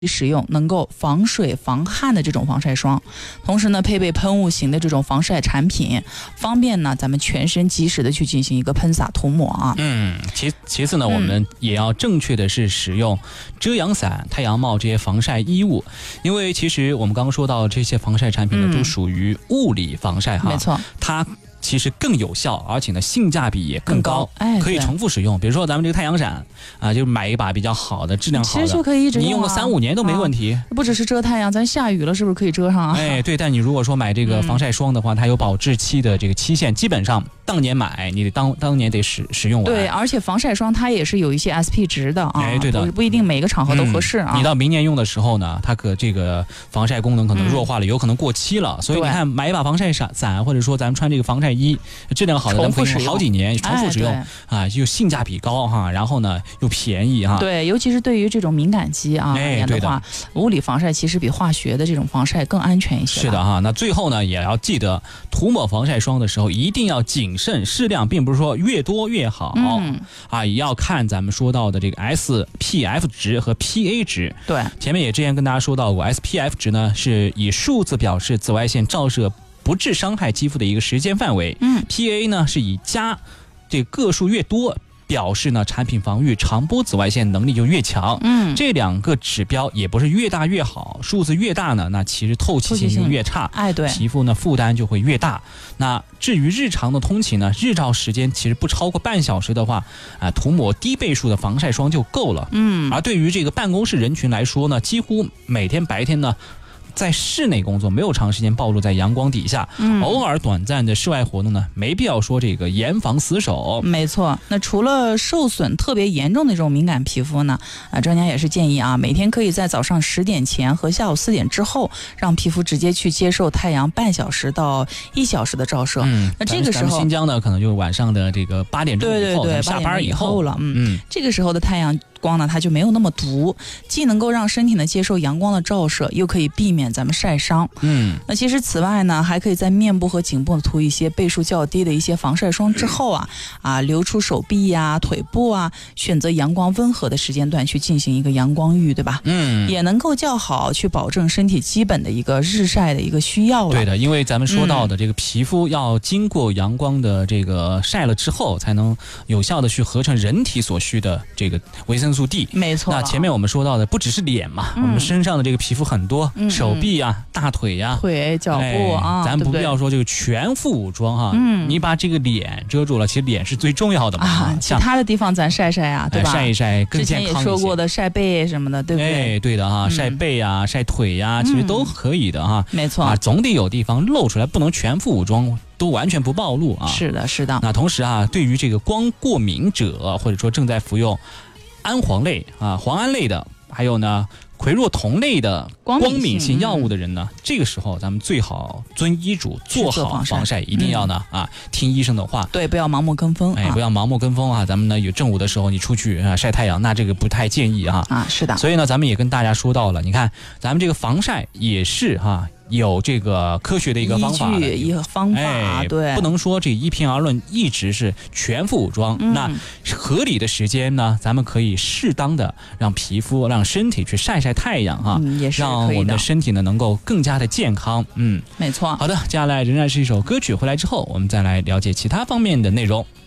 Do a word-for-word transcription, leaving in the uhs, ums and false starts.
使用能够防水防汗的这种防晒霜，同时呢配备喷雾型的这种防晒产品，方便呢咱们全身及时的去进行一个喷洒涂抹啊。 嗯，其其次呢，我们也要正确的是使用遮阳伞、太阳帽这些防晒衣物，因为其实我们刚刚说到这些防晒产品呢，嗯、都属于物理防晒哈， 没错， 它其实更有效，而且呢性价比也更高， 更高哎、 可以重复使用。比如说咱们这个太阳伞啊，就买一把比较好的、质量好的， 其实就可以一直用、啊， 你用个三五年都没问题、啊。 不只是遮太阳，咱下雨了是不是可以遮上啊？ 哎，对。但你如果说买这个防晒霜的话，嗯、它有保质期的这个期限，基本上当年买你得当当年得使使用完。 对，而且防晒霜它也是有一些 S P 值的啊， 哎，对的， 不, 不一定每个场合都合适啊、 嗯。你到明年用的时候呢，它可这个防晒功能可能弱化了，嗯、有可能过期了。所以你看，买一把防晒伞，或者说咱们穿这个防晒衣，质量好的， 重复使用好几年，重复使用、 哎、 啊，又性价比高哈，然后呢又便宜哈。 对，尤其是对于这种敏感肌啊而言的话，物理防晒其实比化学的这种防晒更安全一些。 是的哈，那最后呢也要记得涂抹防晒霜的时候一定要谨慎适量，并不是说越多越好、 嗯、 啊，也要看咱们说到的这个 S P F 值和 P A 值。 对， 前面也之前跟大家说到过 ，S P F 值呢是以数字表示紫外线照射不致伤害肌肤的一个时间范围， 嗯 ，P A 呢是以加这个数越多，表示呢产品防御长波紫外线能力就越强， 嗯， 这两个指标也不是越大越好，数字越大呢，那其实透气性就越差， 哎，对， 皮肤呢负担就会越大。那至于日常的通勤呢，日照时间其实不超过半小时的话，啊，涂抹低倍数的防晒霜就够了， 嗯， 而对于这个办公室人群来说呢，几乎每天白天呢。在室内工作没有长时间暴露在阳光底下， 嗯， 偶尔短暂的室外活动呢，没必要说这个严防死守。 没错，那除了受损特别严重的这种敏感皮肤呢，啊，专家也是建议啊，每天可以在早上十点前和下午四点之后，让皮肤直接去接受太阳半小时到一小时的照射。 嗯， 那这个时候新疆呢，可能就是晚上的这个八点钟以后， 对对对， 下班以后了，嗯嗯， 这个时候的太阳光呢，它就没有那么毒，既能够让身体呢接受阳光的照射，又可以避免咱们晒伤。 嗯， 那其实此外呢，还可以在面部和颈部涂一些倍数较低的一些防晒霜之后啊，啊，留出手臂呀、啊、腿部啊，选择阳光温和的时间段去进行一个阳光浴，对吧？ 嗯， 也能够较好去保证身体基本的一个日晒的一个需要了。 对的，因为咱们说到的这个皮肤要经过阳光的这个晒了之后，才能有效的去合成人体所需的这个维生素 D。 没错。 那前面我们说到的不只是脸嘛， 嗯、 我们身上的这个皮肤很多， 嗯、 手臂啊、大腿呀、啊、 腿、脚部、 哎、 啊， 咱不必要说这个全副武装哈。 嗯， 你把这个脸遮住了，其实脸是最重要的嘛。 啊，其他的地方咱晒晒啊，对吧？ 哎、晒一晒更健康一些。 之前也说过的晒背什么的，对不对？ 哎，对的哈， 嗯、 晒背啊、晒腿呀、啊，其实都可以的哈。 嗯、没错啊， 总得有地方露出来，不能全副武装。都完全不暴露啊！ 是的，是的。 那同时啊，对于这个光过敏者，或者说正在服用氨黄类啊、磺胺类的，还有呢喹诺酮类的光敏性药物的人呢，嗯、这个时候咱们最好遵医嘱做好防晒，一定要呢、嗯、啊听医生的话， 对，不要盲目跟风， 哎，不要盲目跟风啊！咱们呢有正午的时候你出去啊晒太阳，那这个不太建议啊啊，是的。 所以呢，咱们也跟大家说到了，你看咱们这个防晒也是哈、啊。有这个科学的一个方法的一个方法、 哎， 对， 不能说这一凭而论，一直是全副武装。 嗯、 那合理的时间呢，咱们可以适当的让皮肤、让身体去晒晒太阳哈、 嗯，也是让我们的身体呢能够更加的健康。嗯， 没错。 好的，接下来仍然是一首歌曲，回来之后我们再来了解其他方面的内容。